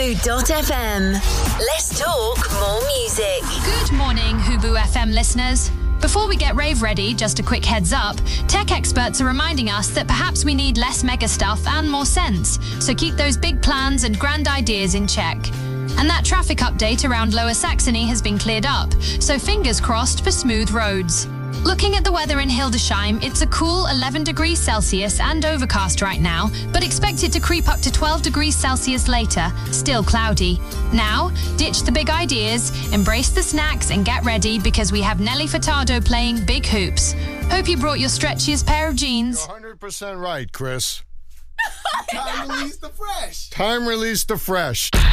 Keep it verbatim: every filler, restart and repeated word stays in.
Hubu dot f m. Let's talk more music. Good morning, Hubu F M listeners. Before we get rave ready, just a quick heads up, tech experts are reminding us that perhaps we need less mega stuff and more sense, so keep those big plans and grand ideas in check. And that traffic update around Lower Saxony has been cleared up, so fingers crossed for smooth roads. Looking at the weather in Hildesheim, it's a cool eleven degrees Celsius and overcast right now, but expect it to creep up to twelve degrees Celsius later, still cloudy. Now, ditch the big ideas, embrace the snacks and get ready because we have Nelly Furtado playing Big Hoops. Hope you brought your stretchiest pair of jeans. You're one hundred percent right, Chris. Time release the fresh. Time release the fresh.